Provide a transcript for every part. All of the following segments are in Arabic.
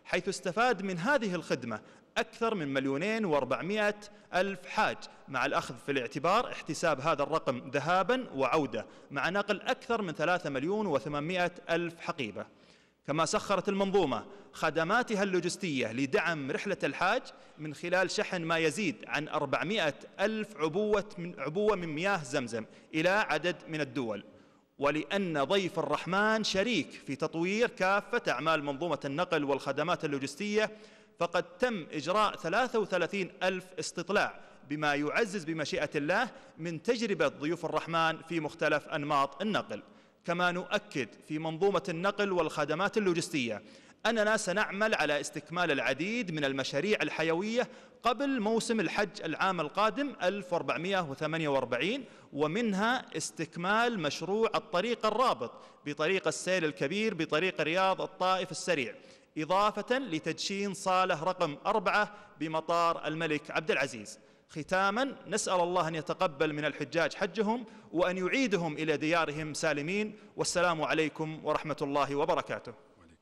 حيث استفاد من هذه الخدمة أكثر من 2,400,000 حاج، مع الأخذ في الاعتبار احتساب هذا الرقم ذهابا وعودة، مع نقل أكثر من 3,800,000 حقيبة. كما سخرت المنظومة خدماتها اللوجستية لدعم رحلة الحاج من خلال شحن ما يزيد عن 400,000 عبوة من مياه زمزم إلى عدد من الدول. ولأن ضيف الرحمن شريك في تطوير كافة أعمال منظومة النقل والخدمات اللوجستية، فقد تم إجراء 33,000 استطلاع، بما يعزز بمشيئة الله من تجربة ضيوف الرحمن في مختلف أنماط النقل. كما نؤكد في منظومة النقل والخدمات اللوجستية أننا سنعمل على استكمال العديد من المشاريع الحيوية قبل موسم الحج العام القادم 1448، ومنها استكمال مشروع الطريق الرابط بطريق السيل الكبير بطريق رياض الطائف السريع، إضافة لتدشين صالة رقم 4 بمطار الملك عبد العزيز. ختاما، نسأل الله أن يتقبل من الحجاج حجهم وأن يعيدهم إلى ديارهم سالمين، والسلام عليكم ورحمة الله وبركاته.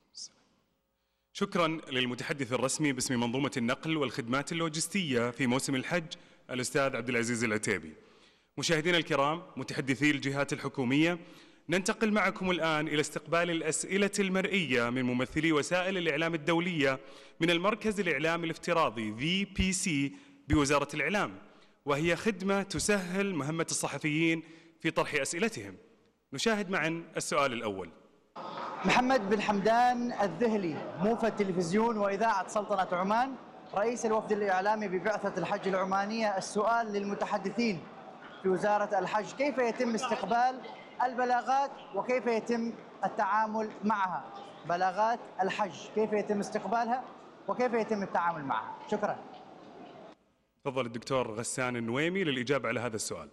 شكرا للمتحدث الرسمي باسم منظومة النقل والخدمات اللوجستية في موسم الحج الأستاذ عبد العزيز العتيبي. مشاهدينا الكرام، متحدثي الجهات الحكومية، ننتقل معكم الآن إلى استقبال الأسئلة المرئية من ممثلي وسائل الإعلام الدولية من المركز الإعلامي الافتراضي VPC بوزارة الإعلام، وهي خدمة تسهل مهمة الصحفيين في طرح أسئلتهم. نشاهد معا السؤال الأول. محمد بن حمدان الذهلي، موفد تلفزيون وإذاعة سلطنة عمان، رئيس الوفد الإعلامي ببعثة الحج العمانية. السؤال للمتحدثين في وزارة الحج: كيف يتم استقبال البلاغات وكيف يتم التعامل معها؟ بلاغات الحج كيف يتم استقبالها وكيف يتم التعامل معها؟ شكرا. تفضل الدكتور غسان النويمي للإجابة على هذا السؤال.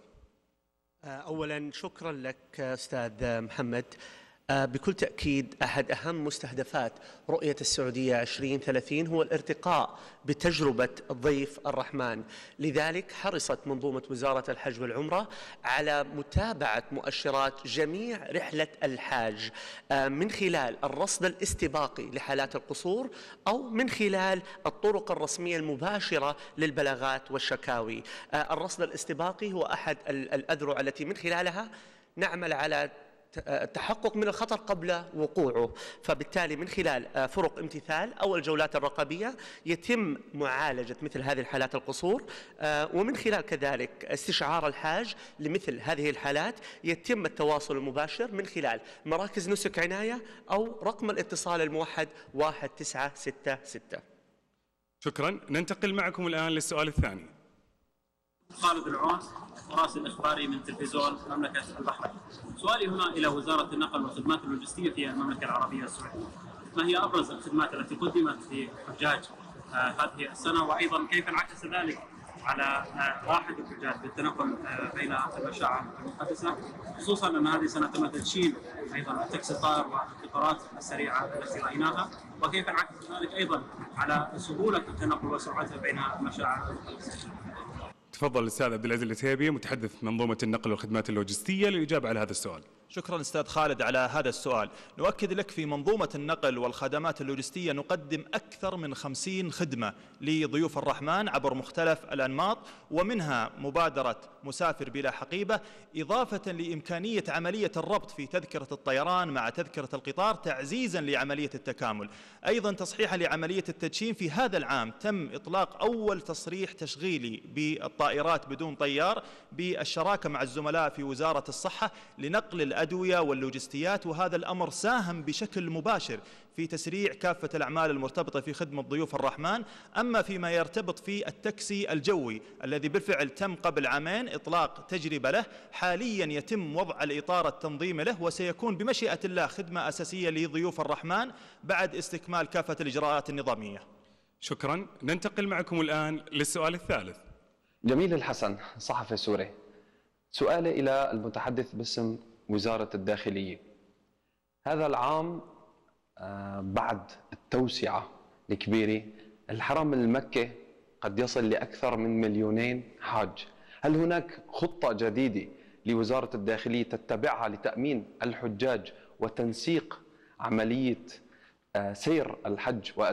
أولا شكرا لك أستاذ محمد. بكل تأكيد أحد أهم مستهدفات رؤية السعودية 2030 هو الارتقاء بتجربة ضيف الرحمن. لذلك حرصت منظومة وزارة الحج والعمرة على متابعة مؤشرات جميع رحلة الحاج من خلال الرصد الاستباقي لحالات القصور أو من خلال الطرق الرسمية المباشرة للبلاغات والشكاوي. الرصد الاستباقي هو أحد الأذرع التي من خلالها نعمل على التحقق من الخطر قبل وقوعه، فبالتالي من خلال فرق امتثال أو الجولات الرقابية يتم معالجة مثل هذه الحالات القصور، ومن خلال كذلك استشعار الحاج لمثل هذه الحالات يتم التواصل المباشر من خلال مراكز نسك عناية أو رقم الاتصال الموحد 1966. شكرا. ننتقل معكم الآن للسؤال الثاني. خالد العون، مراسل إخباري من تلفزيون مملكة البحرين. سؤالي هنا إلى وزارة النقل والخدمات اللوجستية في المملكة العربية السعودية. ما هي أبرز الخدمات التي قدمت لحجاج هذه السنة، وأيضا كيف انعكس ذلك على راحة الحجاج بالتنقل بين المشاعر المحدثة، خصوصا أن هذه سنة تم تدشين أيضا التاكسي الطائر والقطارات السريعة التي رأيناها، وكيف انعكس ذلك أيضا على سهولة التنقل وسرعتها بين المشاعر المحدثة. تفضل الأستاذ عبد العزيز العتيبي متحدث منظومة النقل والخدمات اللوجستية للإجابة على هذا السؤال. شكرا أستاذ خالد على هذا السؤال. نؤكد لك في منظومة النقل والخدمات اللوجستية نقدم أكثر من 50 خدمة لضيوف الرحمن عبر مختلف الأنماط، ومنها مبادرة مسافر بلا حقيبة، إضافة لإمكانية عملية الربط في تذكرة الطيران مع تذكرة القطار تعزيزا لعملية التكامل. أيضا تصحيحا لعملية التدشين، في هذا العام تم إطلاق أول تصريح تشغيلي بالطائرات بدون طيار بالشراكة مع الزملاء في وزارة الصحة لنقل الأدوية واللوجستيات، وهذا الأمر ساهم بشكل مباشر في تسريع كافة الأعمال المرتبطة في خدمة ضيوف الرحمن. أما فيما يرتبط في التاكسي الجوي الذي بالفعل تم قبل عامين إطلاق تجربة له، حاليا يتم وضع الإطار التنظيمي له، وسيكون بمشيئة الله خدمة أساسية لضيوف الرحمن بعد استكمال كافة الإجراءات النظامية. شكرا. ننتقل معكم الآن للسؤال الثالث. جميل الحسن، صحفي سوري. سؤالي إلى المتحدث باسم وزارة الداخلية. هذا العام بعد التوسعة الكبيرة الحرم المكي قد يصل لأكثر من 2,000,000 حاج. هل هناك خطة جديدة لوزارة الداخلية تتبعها لتأمين الحجاج وتنسيق عملية سير الحج